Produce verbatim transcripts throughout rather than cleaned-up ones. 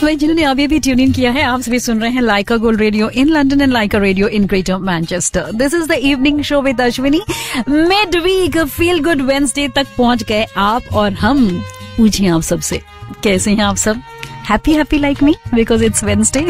भाई जिन्होंने अभी भी ट्यून इन किया है, आप सभी सुन रहे हैं लाइका gold radio in London and Lyca radio in greater Manchester. This is the evening show with Ashwini. Mid weak feel good Wednesday तक पहुंच गए आप और हम। पूछिए आप सबसे, कैसे हैं आप सब? Happy happy like me because it's Wednesday.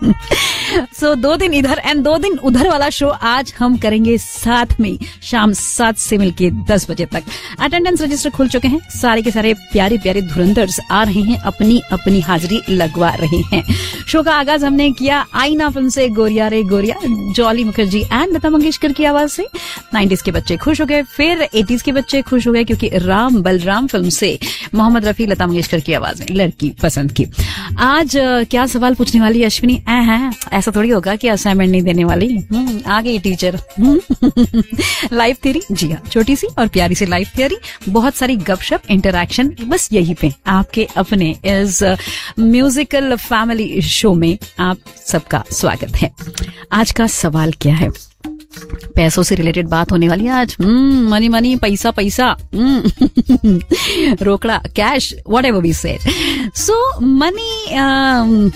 सो दो दिन इधर एंड दो दिन उधर वाला शो आज हम करेंगे साथ में शाम सात से मिलके दस बजे तक। अटेंडेंस रजिस्टर खुल चुके हैं, सारे के सारे प्यारे प्यारे धुरंधर्स आ रहे हैं, अपनी अपनी हाजिरी लगवा रहे हैं। शो का आगाज हमने किया आईना फिल्म से, गोरिया रे गोरिया, जॉली मुखर्जी एंड लता मंगेशकर की आवाज से। नाइन्टीज के बच्चे खुश हो गए, फिर एटीज के बच्चे खुश हो गए क्योंकि राम बलराम फिल्म से मोहम्मद रफी लता मंगेशकर की आवाज में लड़की पसंद की। आज क्या सवाल पूछने वाली अश्विनी? है ऐसा थोड़ी होगा कि असाइनमेंट नहीं देने वाली। आ गई टीचर। लाइफ थ्योरी, जी हाँ, छोटी सी और प्यारी सी लाइफ थ्योरी, बहुत सारी गपशप, इंटरैक्शन, बस यही पे आपके अपने इस म्यूजिकल फैमिली शो में आप सबका स्वागत है। आज का सवाल क्या है? पैसों से रिलेटेड बात होने वाली है आज। मनी मनी, पैसा पैसा, रोकड़ा, cash, whatever we said. So money,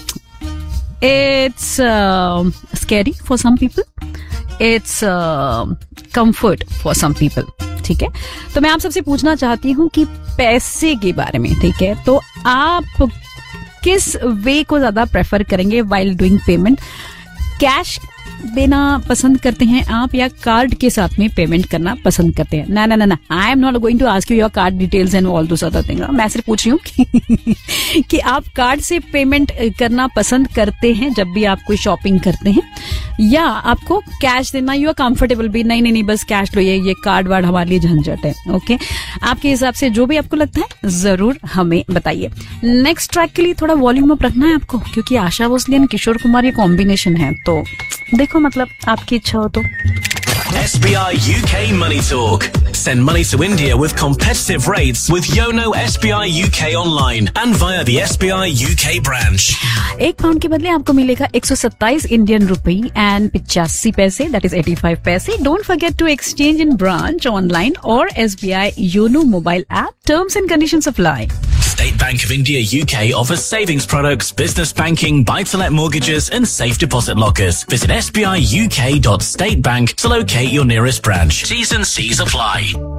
it's uh, scary for some people, it's uh, comfort for some people। ठीक है, तो मैं आप सबसे पूछना चाहती हूँ कि पैसे के बारे में, ठीक है, तो आप किस वे को ज्यादा प्रेफर करेंगे while doing पेमेंट? कैश देना पसंद करते हैं आप या कार्ड के साथ में पेमेंट करना पसंद करते हैं? ना ना ना ना, I am not going to ask you your card details and all those other things. मैं सिर्फ पूछ रही हूँ कि, कि आप कार्ड से पेमेंट करना पसंद करते हैं जब भी आप कोई शॉपिंग करते हैं, या आपको कैश देना यू आर कंफर्टेबल भी? नहीं नहीं नहीं, बस कैश लो, ये ये कार्ड वार्ड हमारे लिए झंझट है। ओके, आपके हिसाब से जो भी आपको लगता है जरूर हमें बताइए। नेक्स्ट ट्रैक के लिए थोड़ा वॉल्यूम अप रखना है आपको, क्योंकि आशा भोसले एंड किशोर कुमार ये कॉम्बिनेशन है, तो देखो मतलब आपकी इच्छा हो तो। S B I U K Money Talk. Send money to India with competitive rates with Yono S B I U K online and via the S B I U K branch. एक pound के बदले आपको मिलेगा एक सौ सत्ताईस Indian रुपए and पिचासी पैसे, दैट इज एटी फाइव पैसे। Don't forget to exchange in branch, online और S B I Yono mobile app. Terms and conditions apply. State Bank of India U K offers savings products, business banking, buy-to-let mortgages and safe deposit lockers. Visit s b i u k dot state bank to locate your nearest branch. T's and C's apply.